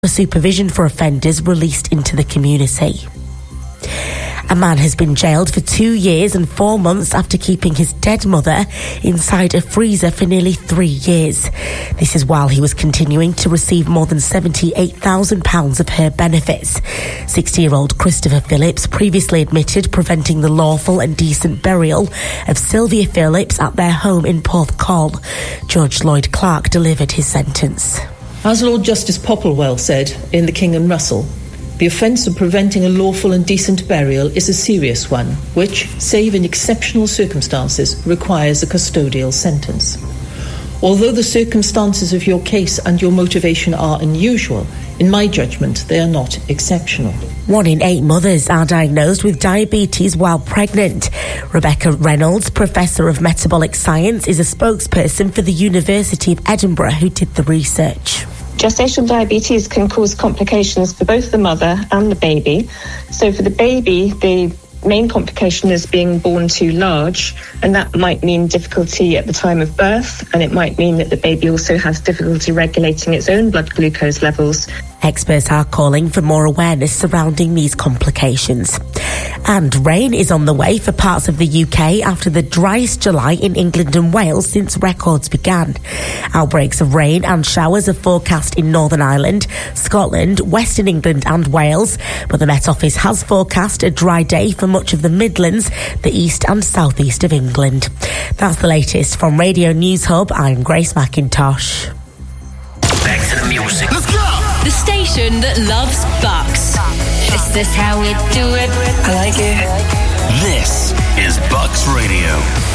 for supervision for offenders released into the community. A man has been jailed for 2 years and 4 months after keeping his dead mother inside a freezer for nearly 3 years. This is while he was continuing to receive more than £78,000 of her benefits. 60-year-old Christopher Phillips previously admitted preventing the lawful and decent burial of Sylvia Phillips at their home in Porthcawl. Judge Lloyd Clark delivered his sentence. As Lord Justice Popplewell said in The King and Russell, the offence of preventing a lawful and decent burial is a serious one, which, save in exceptional circumstances, requires a custodial sentence. Although the circumstances of your case and your motivation are unusual, in my judgment, they are not exceptional. 1 in 8 mothers are diagnosed with diabetes while pregnant. Rebecca Reynolds, Professor of Metabolic Science, is a spokesperson for the University of Edinburgh who did the research. Gestational diabetes can cause complications for both the mother and the baby. So for the baby, the main complication is being born too large, and that might mean difficulty at the time of birth, and it might mean that the baby also has difficulty regulating its own blood glucose levels. Experts are calling for more awareness surrounding these complications. And rain is on the way for parts of the UK after the driest July in England and Wales since records began. Outbreaks of rain and showers are forecast in Northern Ireland, Scotland, Western England and Wales, but the Met Office has forecast a dry day for much of the Midlands, the east and southeast of England. That's the latest from Radio News Hub. I'm Grace McIntosh. Back to the music. Let's go! The station that loves Bucks. Is this how we do it? I like it. This is Bucks Radio.